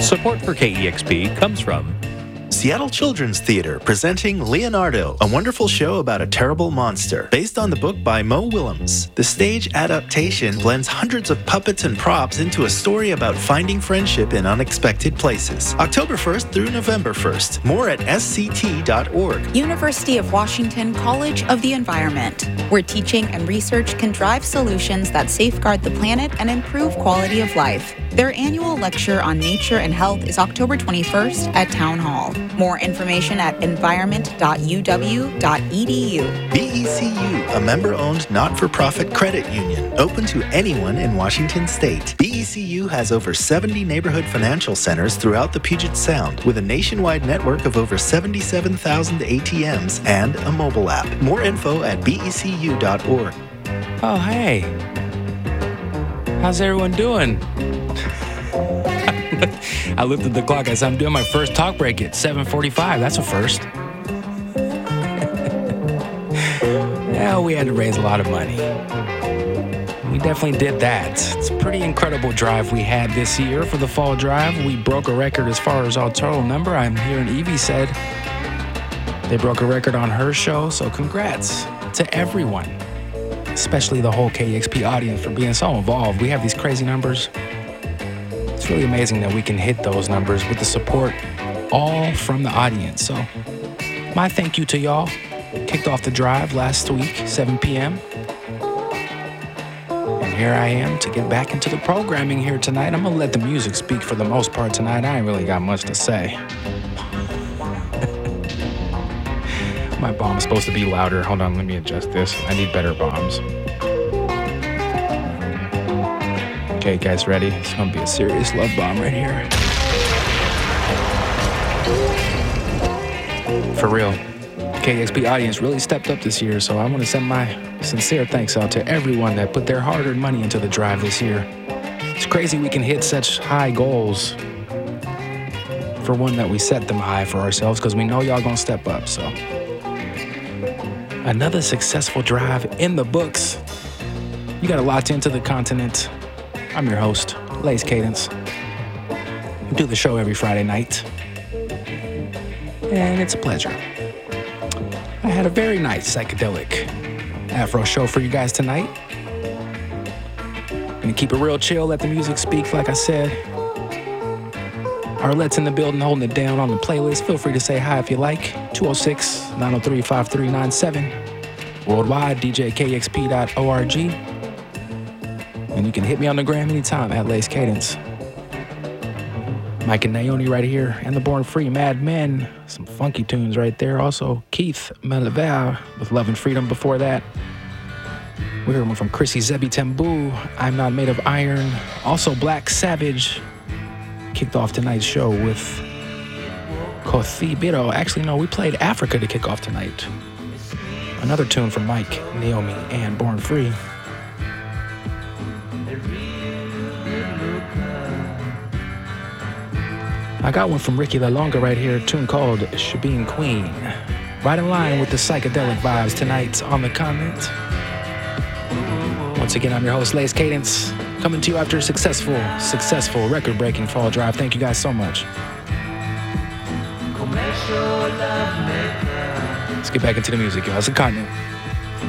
Support for KEXP comes from Seattle Children's Theater presenting Leonardo, a wonderful show about a terrible monster, based on the book by Mo Willems. The stage adaptation blends hundreds of puppets and props into a story about finding friendship in unexpected places. October 1st through November 1st. More at sct.org. University of Washington College of the Environment, where teaching and research can drive solutions that safeguard the planet and improve quality of life. Their annual lecture on nature and health is October 21st at Town Hall. More information at environment.uw.edu. BECU, a member-owned not-for-profit credit union, open to anyone in Washington State. BECU has over 70 neighborhood financial centers throughout the Puget Sound, with a nationwide network of over 77,000 ATMs and a mobile app. More info at becu.org. Oh, hey. How's everyone doing? I looked at the clock. I said, I'm doing my first talk break at 7:45. That's a first. Yeah, we had to raise a lot of money. We definitely did that. It's a pretty incredible drive we had this year for the fall drive. We broke a record as far as our total number. I'm hearing Evie said they broke a record on her show, so congrats to everyone, especially the whole KEXP audience for being so involved. We have these crazy numbers. It's really amazing that we can hit those numbers with the support all from the audience. So my thank you to y'all. Kicked off the drive last week, 7 p.m. And here I am to get back into the programming here tonight. I'm going to let the music speak for the most part tonight. I ain't really got much to say. My bomb's supposed to be louder. Hold on, let me adjust this. I need better bombs. Okay, guys, ready? It's gonna be a serious love bomb right here. For real, KEXP audience really stepped up this year, so I want to send my sincere thanks out to everyone that put their hard-earned money into the drive this year. It's crazy we can hit such high goals for one that we set them high for ourselves, because we know y'all gonna step up, so. Another successful drive in the books. You got a lot into the continent. I'm your host, Lace Cadence. I do the show every Friday night, and it's a pleasure. I had a very nice psychedelic Afro show for you guys tonight. Gonna keep it real chill, let the music speak, like I said. Arlette's in the building, holding it down on the playlist. Feel free to say hi if you like. 206-903-5397. Worldwide, djkexp.org. And you can hit me on the gram anytime at Lace Cadence. Mike and Naomi right here, and the Born Free Mad Men. Some funky tunes right there. Also, Keith Melaval with Love and Freedom before that. We heard one from Chrissy Zebi Tembu, I'm Not Made of Iron. Also, Black Savage kicked off tonight's show with Kothi Biro. Actually, no, we played Africa to kick off tonight. Another tune from Mike, Naomi, and Born Free. I got one from Ricky La Longa right here, a tune called Shebeen Queen. Right in line with the psychedelic vibes tonight on the continent. Once again, I'm your host, Lace Cadence, coming to you after a successful record-breaking fall drive. Thank you guys so much. Let's get back into the music, y'all. It's the continent.